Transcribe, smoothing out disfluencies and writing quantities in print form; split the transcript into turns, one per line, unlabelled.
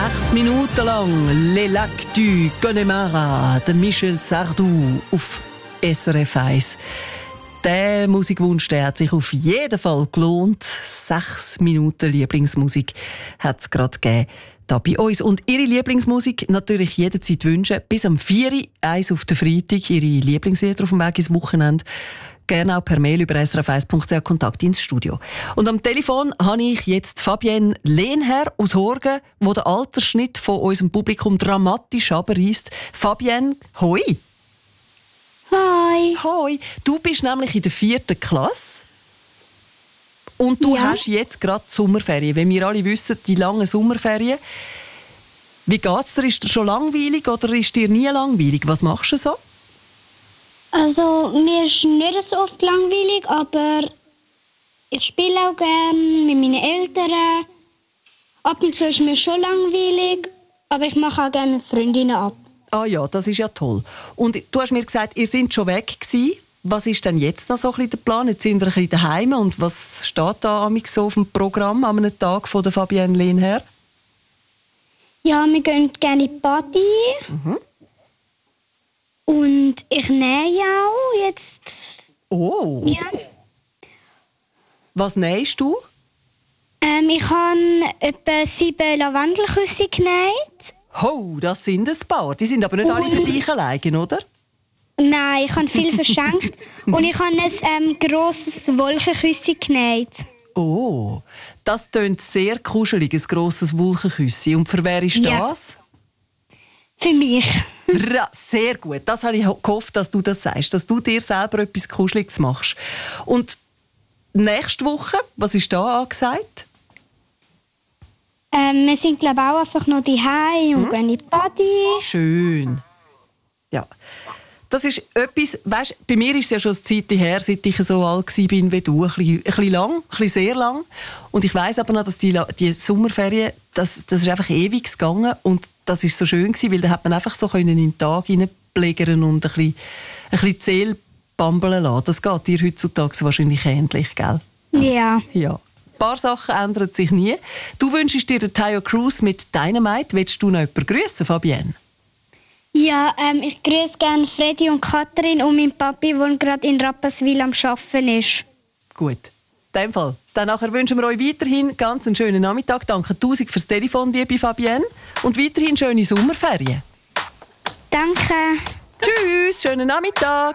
6 Minuten lang «Les Lacs du Connemara» de Michel Sardou auf SRF 1. Der Musikwunsch, der hat sich auf jeden Fall gelohnt. 6 Minuten Lieblingsmusik hat es gerade gegeben da bei uns. Und Ihre Lieblingsmusik natürlich jederzeit wünschen. Bis am 4 Uhr, eins auf den Freitag, Ihre Lieblingslieder auf dem Weg ins Wochenende. Gerne auch per Mail über srf1.ch Kontakt ins Studio. Und am Telefon habe ich jetzt Fabienne Lehnherr aus Horgen, wo der Altersschnitt von unserem Publikum dramatisch runterreisst. Fabienne, hoi!
Hi.
Hoi! Du bist nämlich in der 4. Klasse. Und du hast jetzt gerade Sommerferien. Wie wir alle wissen, die langen Sommerferien. Wie geht's dir? Ist dir schon langweilig oder ist dir nie langweilig? Was machst du so?
Also, mir ist nicht so oft langweilig, aber ich spiele auch gerne mit meinen Eltern. Ab und zu ist mir schon langweilig, aber ich mache auch gerne mit Freundinnen ab.
Ah ja, das ist ja toll. Und du hast mir gesagt, ihr seid schon weg gewesen. Was ist denn jetzt noch so ein bisschen der Plan? Jetzt sind wir ein bisschen daheim und was steht da so auf dem Programm an einem Tag von der Fabienne Lehnherr?
Ja, wir gehen gerne in die Party.
Mhm.
Und ich nähe auch jetzt.
Oh!
Ja.
Was nähst du?
Ich habe etwa 7 Lavendelküsse genäht.
Oh, das sind ein paar. Die sind aber nicht alle für dich alleine, oder?
Nein, ich habe viel verschenkt. Und ich habe ein grosses Wolkenküsse genäht.
Oh, das tönt sehr kuschelig, ein grosses Wolkenküsse. Und für wer ist
Ja.
das?
Für mich.
Sehr gut. Das habe ich gehofft, dass du das sagst, dass du dir selber etwas Kuscheliges machst. Und nächste Woche, was ist da angesagt?
Wir sind, glaube ich, auch einfach noch daheim und gehen in die Party.
Schön. Ja. Das ist etwas, weißt, bei mir ist es ja schon eine Zeit her, seit ich so alt war wie du. Ein bisschen lang, ein bisschen sehr lang. Und ich weiss aber noch, dass die Sommerferien, das ist einfach ewig gegangen. Und das war so schön gewesen, weil da hat man einfach so in den Tag hineinpflegern und ein bisschen die Seele bambeln lassen. Das geht dir heutzutage wahrscheinlich ähnlich, gell?
Ja.
Ja. Ein paar Sachen ändern sich nie. Du wünschst dir den Tayo Cruz mit Dynamite. Willst du noch jemanden grüssen, Fabienne?
Ja, ich grüße gerne Freddy und Katrin und mein Papi, der gerade in Rapperswil am Arbeiten ist.
Gut. In dem Fall. Dann nachher wünschen wir euch weiterhin ganz einen schönen Nachmittag. Danke 1000 fürs Telefon, liebe Fabienne. Und weiterhin schöne Sommerferien.
Danke.
Tschüss, schönen Nachmittag.